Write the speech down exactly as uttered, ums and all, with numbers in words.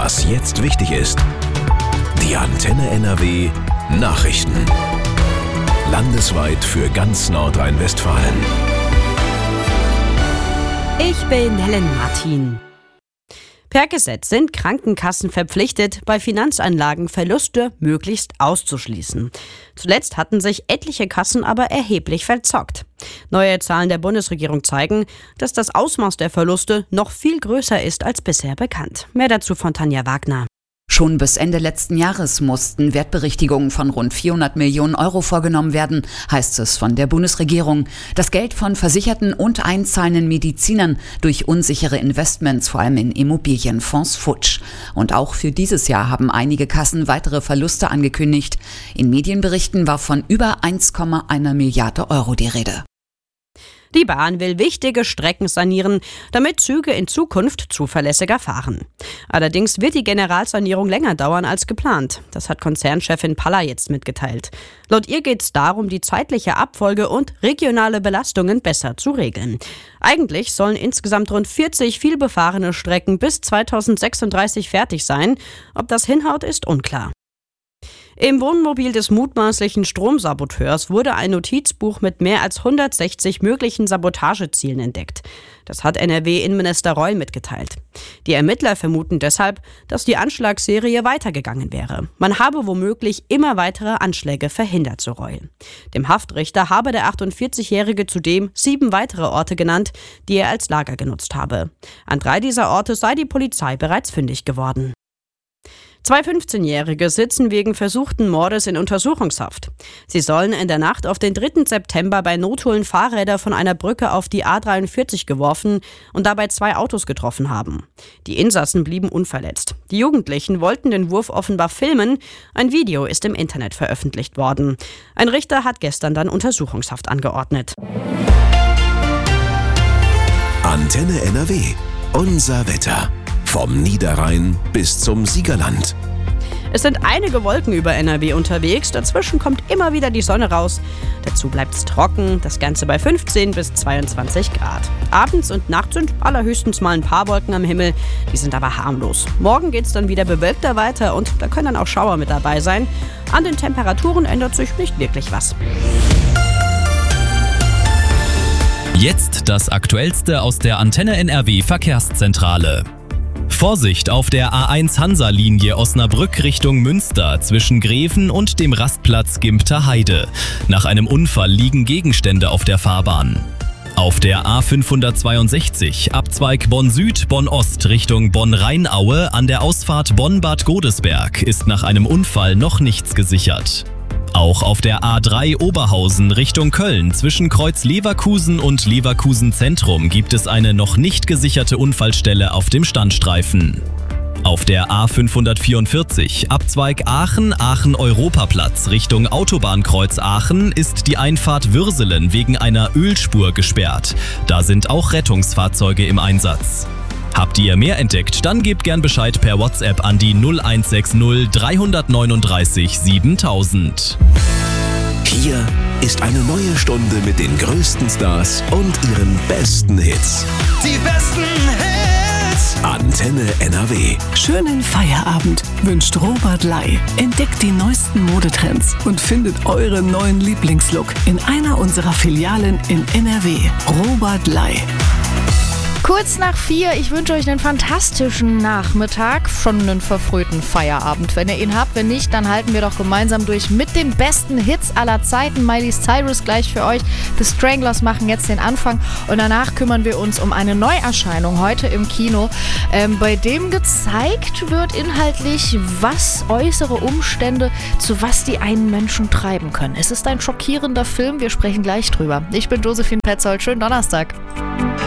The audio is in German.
Was jetzt wichtig ist. Die Antenne N R W Nachrichten. Landesweit für ganz Nordrhein-Westfalen. Ich bin Helen Martin. Per Gesetz sind Krankenkassen verpflichtet, bei Finanzanlagen Verluste möglichst auszuschließen. Zuletzt hatten sich etliche Kassen aber erheblich verzockt. Neue Zahlen der Bundesregierung zeigen, dass das Ausmaß der Verluste noch viel größer ist als bisher bekannt. Mehr dazu von Tanja Wagner. Schon bis Ende letzten Jahres mussten Wertberichtigungen von rund vierhundert Millionen Euro vorgenommen werden, heißt es von der Bundesregierung. Das Geld von Versicherten und einzahlenden Medizinern durch unsichere Investments, vor allem in Immobilienfonds, futsch. Und auch für dieses Jahr haben einige Kassen weitere Verluste angekündigt. In Medienberichten war von über eins Komma eins Milliarde Euro die Rede. Die Bahn will wichtige Strecken sanieren, damit Züge in Zukunft zuverlässiger fahren. Allerdings wird die Generalsanierung länger dauern als geplant. Das hat Konzernchefin Palla jetzt mitgeteilt. Laut ihr geht es darum, die zeitliche Abfolge und regionale Belastungen besser zu regeln. Eigentlich sollen insgesamt rund vierzig vielbefahrene Strecken bis zweitausendsechsunddreißig fertig sein. Ob das hinhaut, ist unklar. Im Wohnmobil des mutmaßlichen Stromsaboteurs wurde ein Notizbuch mit mehr als hundertsechzig möglichen Sabotagezielen entdeckt. Das hat N R W-Innenminister Reul mitgeteilt. Die Ermittler vermuten deshalb, dass die Anschlagsserie weitergegangen wäre. Man habe womöglich immer weitere Anschläge verhindert, so Reul. Dem Haftrichter habe der achtundvierzigjährige zudem sieben weitere Orte genannt, die er als Lager genutzt habe. An drei dieser Orte sei die Polizei bereits fündig geworden. Zwei fünfzehnjährige sitzen wegen versuchten Mordes in Untersuchungshaft. Sie sollen in der Nacht auf den dritten September bei Notholen Fahrräder von einer Brücke auf die A dreiundvierzig geworfen und dabei zwei Autos getroffen haben. Die Insassen blieben unverletzt. Die Jugendlichen wollten den Wurf offenbar filmen. Ein Video ist im Internet veröffentlicht worden. Ein Richter hat gestern dann Untersuchungshaft angeordnet. Antenne N R W. Unser Wetter. Vom Niederrhein bis zum Siegerland. Es sind einige Wolken über N R W unterwegs, dazwischen kommt immer wieder die Sonne raus. Dazu bleibt es trocken, das Ganze bei fünfzehn bis zweiundzwanzig Grad. Abends und nachts sind allerhöchstens mal ein paar Wolken am Himmel, die sind aber harmlos. Morgen geht es dann wieder bewölkter weiter und da können dann auch Schauer mit dabei sein. An den Temperaturen ändert sich nicht wirklich was. Jetzt das Aktuellste aus der Antenne N R W Verkehrszentrale. Vorsicht auf der A eins Hansa-Linie Osnabrück Richtung Münster zwischen Greven und dem Rastplatz Gimpter Heide. Nach einem Unfall liegen Gegenstände auf der Fahrbahn. Auf der A fünfhundertzweiundsechzig Abzweig Bonn-Süd, Bonn-Ost Richtung Bonn-Rheinaue an der Ausfahrt Bonn-Bad Godesberg ist nach einem Unfall noch nichts gesichert. Auch auf der A drei Oberhausen Richtung Köln zwischen Kreuz Leverkusen und Leverkusen Zentrum gibt es eine noch nicht gesicherte Unfallstelle auf dem Standstreifen. Auf der A fünfhundertvierundvierzig Abzweig Aachen, Aachen-Europaplatz Richtung Autobahnkreuz Aachen ist die Einfahrt Würselen wegen einer Ölspur gesperrt. Da sind auch Rettungsfahrzeuge im Einsatz. Habt ihr mehr entdeckt, dann gebt gern Bescheid per WhatsApp an die null eins sechs null drei neun drei siebentausend. Hier ist eine neue Stunde mit den größten Stars und ihren besten Hits. Die besten Hits! Antenne N R W. Schönen Feierabend wünscht Robert Ley. Entdeckt die neuesten Modetrends und findet euren neuen Lieblingslook in einer unserer Filialen in N R W. Robert Ley. Kurz nach vier, ich wünsche euch einen fantastischen Nachmittag, schon einen verfrühten Feierabend, wenn ihr ihn habt. Wenn nicht, dann halten wir doch gemeinsam durch mit den besten Hits aller Zeiten. Miley Cyrus gleich für euch. The Stranglers machen jetzt den Anfang und danach kümmern wir uns um eine Neuerscheinung heute im Kino, ähm, bei dem gezeigt wird inhaltlich, was äußere Umstände zu was die einen Menschen treiben können. Es ist ein schockierender Film, wir sprechen gleich drüber. Ich bin Josephine Petzold, schönen Donnerstag.